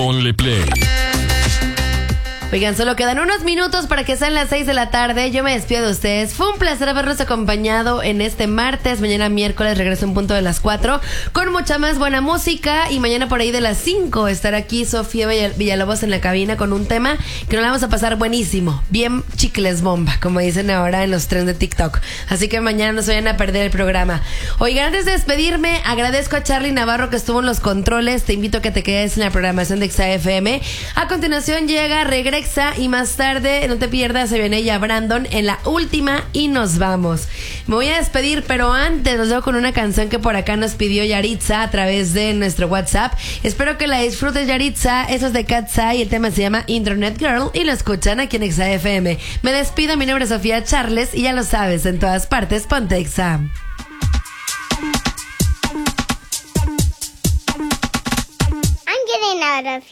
Ponle Play. Oigan, solo quedan unos minutos para que sean las 6 de la tarde. Yo me despido de ustedes. Fue un placer haberlos acompañado en este martes. Mañana miércoles regreso en punto de las 4 con mucha más buena música. Y mañana por ahí de las 5 estará aquí Sofía Villalobos en la cabina con un tema que nos la vamos a pasar buenísimo. Bien chicles bomba, como dicen ahora en los trends de TikTok. Así que mañana no se vayan a perder el programa. Oigan, antes de despedirme, agradezco a Charlie Navarro que estuvo en los controles. Te invito a que te quedes en la programación de XAFM. A continuación llega Regresa y más tarde, no te pierdas, se viene ella Brandon en la última y nos vamos. Me voy a despedir, pero antes los dejo con una canción que por acá nos pidió Yaritza a través de nuestro WhatsApp. Espero que la disfrutes, Yaritza. Eso es de Cat's Eye, el tema se llama Internet Girl y lo escuchan aquí en XAFM. Me despido, mi nombre es Sofía Charles y ya lo sabes, en todas partes, ponte Exa. I'm getting out of here.